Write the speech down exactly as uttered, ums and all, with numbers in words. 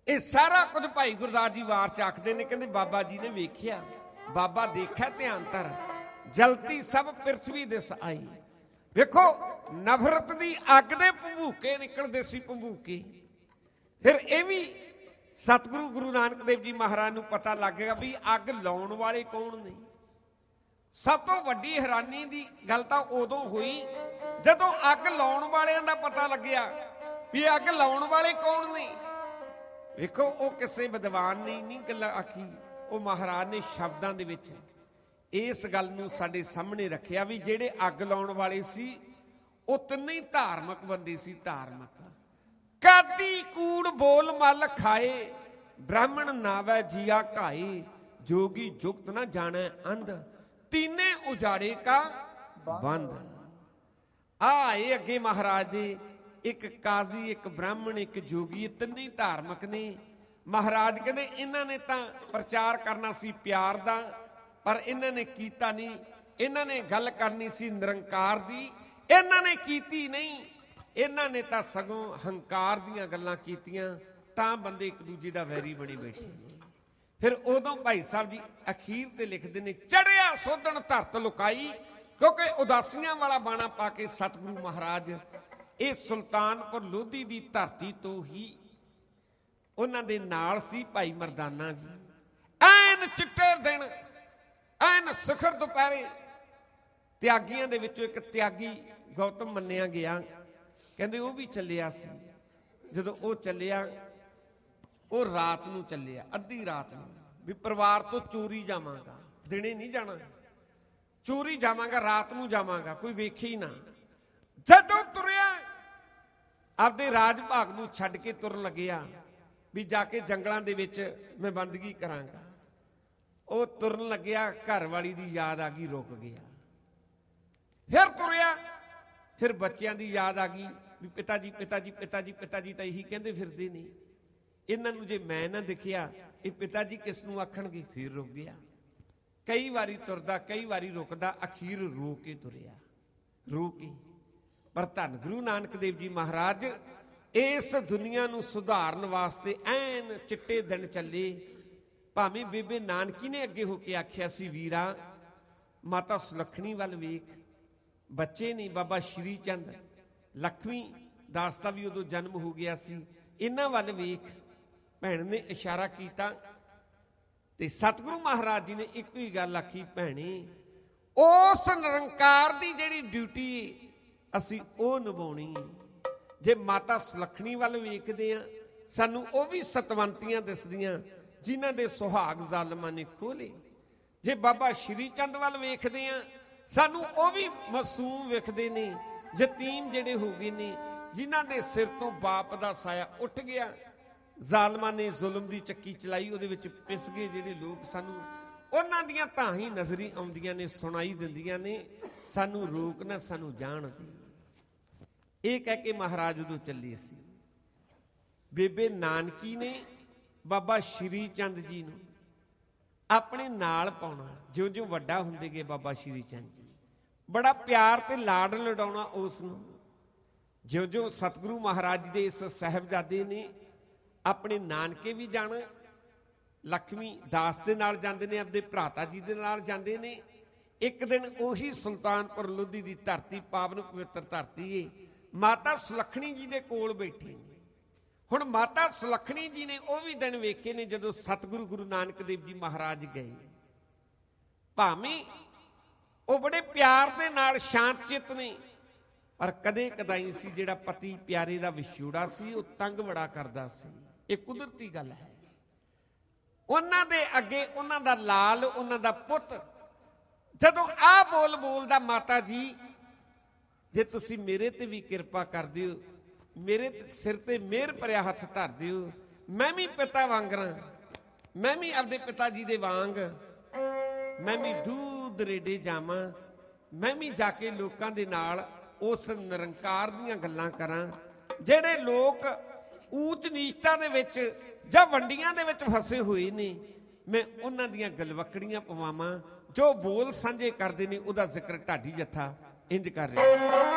ਇਹ ਸਾਰਾ ਕੁਝ ਭਾਈ ਗੁਰਦਾਸ ਜੀ ਵਾਰ ਚ ਆਖਦੇ ਨੇ, ਕਹਿੰਦੇ ਬਾਬਾ ਜੀ ਨੇ ਵੇਖਿਆ, ਬਾਬਾ ਦੇਖਿਆ ਧਿਆਨ ਧਰ, ਜਲਤੀ ਸਭ ਪ੍ਰਿਥਵੀ ਦਿਸ ਆਈ। ਵੇਖੋ ਨਫ਼ਰਤ ਦੀ ਅੱਗ ਦੇ ਭੰਬੂਕੇ ਨਿਕਲਦੇ ਸੀ, ਭੰਬੂਕੇ। ਫਿਰ ਇਹ ਵੀ ਸਤਿਗੁਰੂ ਗੁਰੂ ਨਾਨਕ ਦੇਵ ਜੀ ਮਹਾਰਾਜ ਨੂੰ ਪਤਾ ਲੱਗ ਗਿਆ ਵੀ ਅੱਗ ਲਾਉਣ ਵਾਲੇ ਕੌਣ ਨੇ। ਸਭ ਤੋਂ ਵੱਡੀ ਹੈਰਾਨੀ ਦੀ ਗੱਲ ਤਾਂ ਉਦੋਂ ਹੋਈ ਜਦੋਂ ਅੱਗ ਲਾਉਣ ਵਾਲਿਆਂ ਦਾ ਪਤਾ ਲੱਗਿਆ ਵੀ ਅੱਗ ਲਾਉਣ ਵਾਲੇ ਕੌਣ ਨੇ। ਵੇਖੋ ਉਹ ਕਿਸੇ ਵਿਦਵਾਨ ਨੇ ਨਹੀਂ ਗੱਲ ਆਖੀ, ਉਹ ਮਹਾਰਾਜ ਨੇ ਸ਼ਬਦਾਂ ਦੇ ਵਿੱਚ ਇਸ ਗੱਲ ਨੂੰ ਸਾਡੇ ਸਾਹਮਣੇ ਰੱਖਿਆ ਵੀ ਜਿਹੜੇ ਅੱਗ ਲਾਉਣ ਵਾਲੇ ਸੀ ਉਹ ਤਿੰਨੇ ਹੀ ਧਾਰਮਿਕ ਬੰਦੇ ਸੀ। ਧਾਰਮਿਕ ਕਾਦੀ ਕੂੜ ਬੋਲ ਮਲ ਖਾਏ, ਬ੍ਰਾਹਮਣ ਨਾਵੈ ਜੀਆ ਘਾਏ, ਜੋਗੀ ਜੁਗਤ ਨਾ ਜਾਣੈ ਅੰਧ, ਤੀਨੇ ਉਜਾੜੇ ਕਾ ਬੰਦ। ਆਏ ਅੱਗੇ ਮਹਾਰਾਜ ਦੇ ਇੱਕ ਕਾਜ਼ੀ, ਇੱਕ ਬ੍ਰਾਹਮਣ, ਇੱਕ ਜੋਗੀ, ਤਿੰਨੇ ਹੀ ਧਾਰਮਿਕ ਨੇ। ਮਹਾਰਾਜ ਕਹਿੰਦੇ ਇਹਨਾਂ ਨੇ ਤਾਂ ਪ੍ਰਚਾਰ ਕਰਨਾ ਸੀ ਪਿਆਰ ਦਾ, ਪਰ ਇਹਨਾਂ ਨੇ ਕੀਤਾ ਨਹੀਂ। ਇਹਨਾਂ ਨੇ ਗੱਲ ਕਰਨੀ ਸੀ ਨਿਰੰਕਾਰ ਦੀ, ਇਹਨਾਂ ਨੇ ਕੀਤੀ ਨਹੀਂ। ਇਹਨਾਂ ਨੇ ਤਾਂ ਸਗੋਂ ਹੰਕਾਰ ਦੀਆਂ ਗੱਲਾਂ ਕੀਤੀਆਂ, ਤਾਂ ਬੰਦੇ ਇੱਕ ਦੂਜੇ ਦਾ ਵੈਰੀ ਬਣੀ ਬੈਠੇ ਨੇ। ਫਿਰ ਉਦੋਂ ਭਾਈ ਸਾਹਿਬ ਜੀ ਅਖੀਰ ਤੇ ਲਿਖਦੇ ਨੇ, ਚੜਿਆ ਸੋਧਣ ਧਰਤ ਲੁਕਾਈ, ਕਿਉਂਕਿ ਉਦਾਸੀਆਂ ਵਾਲਾ ਬਾਣਾ ਪਾ ਕੇ ਸਤਿਗੁਰੂ ਮਹਾਰਾਜ ਇਹ ਸੁਲਤਾਨਪੁਰ ਲੋਧੀ ਦੀ ਧਰਤੀ ਤੋਂ ਹੀ ਉਹਨਾਂ ਦੇ ਨਾਲ ਸੀ ਭਾਈ ਮਰਦਾਨਾ ਜੀ। ਐਨ ਚਿੱਟੇ ਦਿਨ, ਐਨ ਸਿਖਰ ਦੁਪਹਿਰੇ, ਤਿਆਗੀਆਂ ਦੇ ਵਿੱਚੋਂ ਇੱਕ ਤਿਆਗੀ ਗੌਤਮ ਮੰਨਿਆ ਗਿਆ। ਕਹਿੰਦੇ ਉਹ ਵੀ ਚੱਲਿਆ ਸੀ। ਜਦੋਂ ਉਹ ਚੱਲਿਆ, ਉਹ ਰਾਤ ਨੂੰ ਚੱਲਿਆ, ਅੱਧੀ ਰਾਤ ਨੂੰ, ਵੀ ਪਰਿਵਾਰ ਤੋਂ ਚੋਰੀ ਜਾਵਾਂਗਾ, ਦਿਨੇ ਨਹੀਂ ਜਾਣਾ, ਚੋਰੀ ਜਾਵਾਂਗਾ, ਰਾਤ ਨੂੰ ਜਾਵਾਂਗਾ, ਕੋਈ ਵੇਖੇ ਹੀ ਨਾ। ਜਦੋਂ ਤੁਰਿਆ ਆਪਦੇ ਰਾਜ ਭਾਗ ਨੂੰ ਛੱਡ ਕੇ ਤੁਰਨ ਲੱਗਿਆ ਵੀ ਜਾ ਕੇ ਜੰਗਲਾਂ ਦੇ ਵਿੱਚ ਮੈਂ ਬੰਦਗੀ ਕਰਾਂਗਾ। ਉਹ ਤੁਰਨ ਲੱਗਿਆ, ਘਰ ਵਾਲੀ ਦੀ ਯਾਦ ਆ ਗਈ, ਰੁਕ ਗਿਆ। ਫਿਰ ਤੁਰਿਆ, ਫਿਰ ਬੱਚਿਆਂ ਦੀ ਯਾਦ ਆ ਗਈ ਵੀ ਪਿਤਾ ਜੀ ਪਿਤਾ ਜੀ ਪਿਤਾ ਜੀ ਪਿਤਾ ਜੀ ਤਾਂ ਇਹੀ ਕਹਿੰਦੇ ਫਿਰਦੇ ਨੇ, ਇਹਨਾਂ ਨੂੰ ਜੇ ਮੈਂ ਨਾ ਦਿਖਿਆ ਇਹ ਪਿਤਾ ਜੀ ਕਿਸ ਨੂੰ ਆਖਣਗੇ। ਫਿਰ ਰੁਕ ਗਿਆ। ਕਈ ਵਾਰੀ ਤੁਰਦਾ, ਕਈ ਵਾਰੀ ਰੁਕਦਾ, ਅਖੀਰ ਰੋ ਕੇ ਤੁਰਿਆ, ਰੋ ਕੇ। ਪਰ ਧੰਨ ਗੁਰੂ ਨਾਨਕ ਦੇਵ ਜੀ ਮਹਾਰਾਜ ਇਸ ਦੁਨੀਆ ਨੂੰ ਸੁਧਾਰਨ ਵਾਸਤੇ ਐਨ ਚਿੱਟੇ ਦਿਨ ਚੱਲੇ। ਭਾਵੇਂ ਬੇਬੇ ਨਾਨਕੀ ਨੇ ਅੱਗੇ ਹੋ ਕੇ ਆਖਿਆ ਸੀ, ਵੀਰਾ ਮਾਤਾ ਸੁਲੱਖਣੀ ਵੱਲ ਵੇਖ, ਬੱਚੇ ਨੇ ਬਾਬਾ ਸ਼੍ਰੀ ਚੰਦ, ਲక్ష్ਮੀ ਦਾਸ ਦਾ ਵੀ ਉਦੋਂ ਜਨਮ ਹੋ ਗਿਆ ਸੀ, ਇਹਨਾਂ ਵੱਲ ਵੇਖ। ਭੈਣ ਨੇ ਇਸ਼ਾਰਾ ਕੀਤਾ ਤੇ ਸਤਿਗੁਰੂ ਮਹਾਰਾਜ ਜੀ ਨੇ ਇੱਕੋ ਹੀ ਗੱਲ ਆਖੀ, ਭੈਣੇ ਉਸ ਨਿਰੰਕਾਰ ਦੀ ਜਿਹੜੀ ਡਿਊਟੀ ਅਸੀਂ ਉਹ ਨਿਭਾਉਣੀ। ਜੇ ਮਾਤਾ ਸੁਲੱਖਣੀ ਵੱਲ ਵੇਖਦੇ ਆ, ਸਾਨੂੰ ਉਹ ਵੀ ਸਤਵੰਤੀਆਂ ਦਿਸਦੀਆਂ ਜਿਨ੍ਹਾਂ ਦੇ ਸੁਹਾਗ ਜ਼ਾਲਮਾਂ ਨੇ ਖੋਲੇ। ਜੇ ਬਾਬਾ ਸ਼੍ਰੀ ਚੰਦ ਵੱਲ ਵੇਖਦੇ ਆ, ਸਾਨੂੰ ਉਹ ਵੀ ਮਾਸੂਮ ਵੇਖਦੇ ਨੇ, ਯਤੀਮ ਜਿਹੜੇ ਹੋ ਗਏ ਨੇ, ਜਿਨ੍ਹਾਂ ਦੇ ਸਿਰ ਤੋਂ ਬਾਪ ਦਾ ਸਾਇਆ ਉੱਠ ਗਿਆ। ਜ਼ਾਲਮਾਂ ਨੇ ਜ਼ੁਲਮ ਦੀ ਚੱਕੀ ਚਲਾਈ, ਉਹਦੇ ਵਿੱਚ ਪਿਸ ਗਏ ਜਿਹੜੇ ਲੋਕ, ਸਾਨੂੰ ਉਹਨਾਂ ਦੀਆਂ ਤਾਂ ਹੀ ਨਜ਼ਰੀ ਆਉਂਦੀਆਂ ਨੇ, ਸੁਣਾਈ ਦਿੰਦੀਆਂ ਨੇ, ਸਾਨੂੰ ਰੋਕ ਨਾ ਸਾਨੂੰ ਜਾਣ ਦੀ। ਇਹ ਕਹਿ ਕੇ ਮਹਾਰਾਜ ਉਦੋਂ ਚੱਲੇ ਸੀ। ਬੇਬੇ ਨਾਨਕੀ ਨੇ ਬਾਬਾ ਸ਼੍ਰੀ ਚੰਦ ਜੀ ਨੂੰ ਆਪਣੇ ਨਾਲ ਪਾਉਣਾ। ਜਿਉਂ ਜਿਉਂ ਵੱਡਾ ਹੁੰਦੇ ਗਏ ਬਾਬਾ ਸ਼੍ਰੀ ਚੰਦ ਜੀ, ਬੜਾ ਪਿਆਰ ਤੇ ਲਾਡ ਲਡਾਉਣਾ ਉਸ ਨੂੰ। ਜਿਉਂ ਜਿਉਂ ਸਤਿਗੁਰੂ ਮਹਾਰਾਜ ਦੇ ਇਸ ਸਾਹਿਬਜ਼ਾਦੇ ਨੇ ਆਪਣੇ ਨਾਨਕੇ ਵੀ ਜਾਣਾ, ਲక్ష్ਮੀ ਦਾਸ ਦੇ ਨਾਲ ਜਾਂਦੇ ਨੇ, ਆਪਦੇ ਭਰਾਤਾ ਜੀ ਦੇ ਨਾਲ ਜਾਂਦੇ ਨੇ। ਇੱਕ ਦਿਨ ਉਹੀ ਸੁਲਤਾਨਪੁਰ ਲੋਧੀ ਦੀ ਧਰਤੀ, ਪਾਵਨ ਪਵਿੱਤਰ ਧਰਤੀ ਏ, ਮਾਤਾ ਸੁਲੱਖਣੀ ਜੀ ਦੇ ਕੋਲ ਬੈਠੇ ਨੇ। ਹੁਣ ਮਾਤਾ ਸੁਲੱਖਣੀ ਜੀ ਨੇ ਉਹ ਵੀ ਦਿਨ ਵੇਖੇ ਨੇ ਜਦੋਂ ਸਤਿਗੁਰੂ ਗੁਰੂ ਨਾਨਕ ਦੇਵ ਜੀ ਮਹਾਰਾਜ ਗਏ। ਭਾਵੇਂ ਉਹ ਬੜੇ ਪਿਆਰ ਦੇ ਨਾਲ ਸ਼ਾਂਤ ਚਿੱਤ ਨੇ, ਪਰ ਕਦੇ ਕਦਾਈ ਸੀ ਜਿਹੜਾ ਪਤੀ ਪਿਆਰੇ ਦਾ ਵਿਛੋੜਾ ਸੀ, ਉਹ ਤੰਗ ਬੜਾ ਕਰਦਾ ਸੀ। ਇਹ ਕੁਦਰਤੀ ਗੱਲ ਹੈ। ਉਹਨਾਂ ਦੇ ਅੱਗੇ ਉਹਨਾਂ ਦਾ ਲਾਲ, ਉਹਨਾਂ ਦਾ ਪੁੱਤ ਜਦੋਂ ਆਹ ਬੋਲ ਬੋਲਦਾ, ਮਾਤਾ ਜੀ ਜੇ ਤੁਸੀਂ ਮੇਰੇ ਤੇ ਵੀ ਕਿਰਪਾ ਕਰ ਦਿਓ, ਮੇਰੇ ਸਿਰ ਤੇ ਮਿਹਰ ਭਰਿਆ ਹੱਥ ਧਰ ਦਿਓ, ਮੈਂ ਵੀ ਪਿਤਾ ਵਾਂਗਰਾਂ, ਮੈਂ ਵੀ ਆਪਦੇ ਪਿਤਾ ਜੀ ਦੇ ਵਾਂਗ, ਮੈਂ ਵੀ ਦੂਰ ਦਰੇਡੇ ਜਾਵਾਂ, ਮੈਂ ਵੀ ਜਾ ਕੇ ਲੋਕਾਂ ਦੇ ਨਾਲ ਉਸ ਨਿਰੰਕਾਰ ਦੀਆਂ ਗੱਲਾਂ ਕਰਾਂ। ਜਿਹੜੇ ਲੋਕ ਊਚ ਨੀਚਤਾ ਦੇ ਵਿੱਚ ਜਾਂ ਵੰਡੀਆਂ ਦੇ ਵਿੱਚ ਫਸੇ ਹੋਏ ਨੇ, ਮੈਂ ਉਹਨਾਂ ਦੀਆਂ ਗਲਵਕੜੀਆਂ ਪਵਾਵਾਂ। ਜੋ ਬੋਲ ਸਾਂਝੇ ਕਰਦੇ ਨੇ ਉਹਦਾ ਜ਼ਿਕਰ ਢਾਡੀ ਜੱਥਾ ਇੰਜ ਕਰ ਰਿਹਾ।